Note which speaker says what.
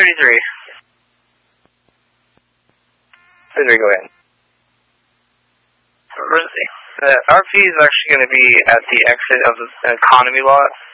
Speaker 1: 33.
Speaker 2: 33, go ahead.
Speaker 1: The RP is actually going to be at the exit of the economy lot.